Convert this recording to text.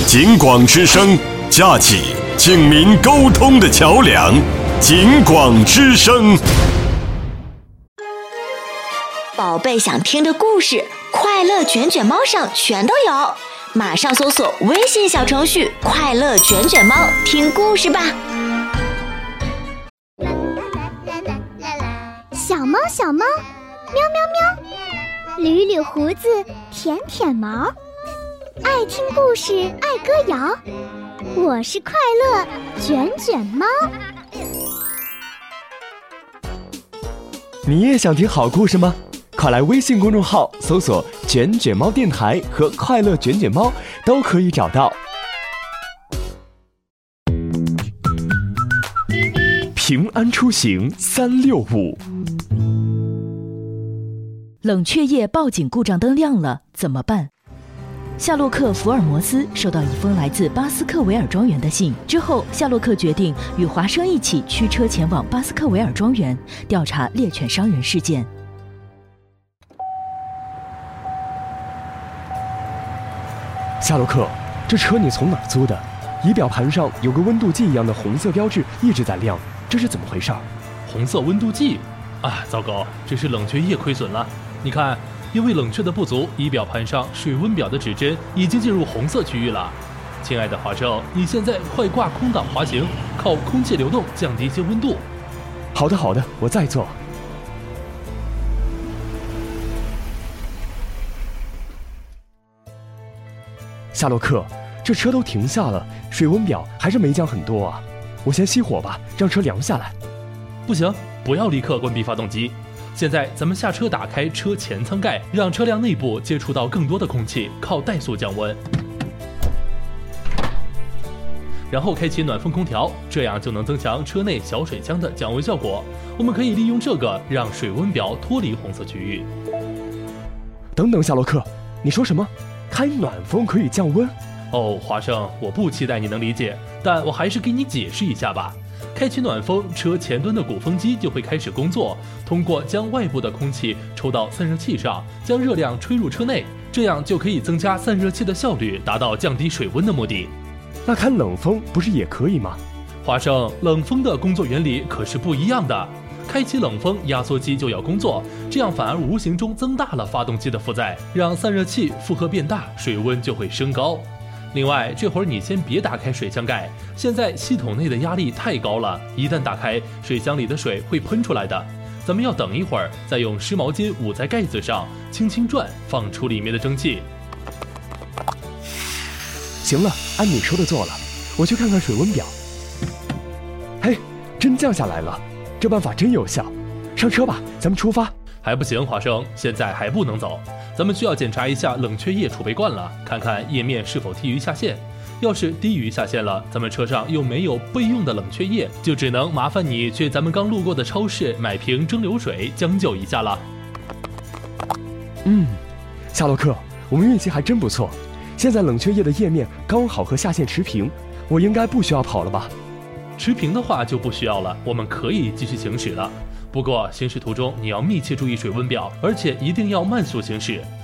警广之声，架起警民沟通的桥梁。警广之声， 宝贝想听的故事，快乐卷卷猫上全都有，马上搜索微信小程序“快乐卷卷猫”，听故事吧。 小猫小猫，喵喵喵，捋捋胡子，舔舔毛，爱听故事，爱歌谣。我是快乐卷卷猫。 你也想听好故事吗？快来微信公众号搜索“卷卷猫电台”和“快乐卷卷猫”，都可以找到。平安出行365。 冷却液报警故障灯亮了，怎么办？夏洛克·福尔摩斯收到一封来自巴斯克维尔庄园的信之后，夏洛克决定与华生一起驱车前往巴斯克维尔庄园，调查猎犬伤人事件。 夏洛克，这车你从哪儿租的？仪表盘上有个温度计一样的红色标志一直在亮，这是怎么回事？ 红色温度计？啊，糟糕，这是冷却液亏损了。你看，因为冷却的不足，仪表盘上水温表的指针已经进入红色区域了。亲爱的华生，你现在快挂空挡滑行，靠空气流动降低一些温度。 好的好的，我在做。夏洛克，这车都停下了，水温表还是没降很多啊。我先熄火吧，让车凉下来。 不行，不要立刻关闭发动机。现在咱们下车，打开车前舱盖，让车辆内部接触到更多的空气，靠怠速降温。然后开启暖风空调，这样就能增强车内小水箱的降温效果。我们可以利用这个让水温表脱离红色区域。 等等，夏洛克，你说什么？开暖风可以降温？ 哦，华生，我不期待你能理解，但我还是给你解释一下吧。开启暖风，车前端的鼓风机就会开始工作，通过将外部的空气抽到散热器上，将热量吹入车内，这样就可以增加散热器的效率，达到降低水温的目的。 那开冷风不是也可以吗？ 华生，冷风的工作原理可是不一样的。开启冷风，压缩机就要工作，这样反而无形中增大了发动机的负载，让散热器负荷变大，水温就会升高。另外，这会儿你先别打开水箱盖，现在系统内的压力太高了，一旦打开，水箱里的水会喷出来的。咱们要等一会儿，再用湿毛巾捂在盖子上，轻轻转，放出里面的蒸汽。 行了，按你说的做了，我去看看水温表。嘿，真降下来了，这办法真有效。上车吧，咱们出发。 还不行，华生，现在还不能走，咱们需要检查一下冷却液储备罐了，看看液面是否低于下限。要是低于下限了，咱们车上又没有备用的冷却液，就只能麻烦你去咱们刚路过的超市买瓶蒸馏水将就一下了。 夏洛克，我们运气还真不错，现在冷却液的液面刚好和下限持平，我应该不需要跑了吧？ 持平的话就不需要了，我们可以继续行驶了。不过行驶途中你要密切注意水温表，而且一定要慢速行驶，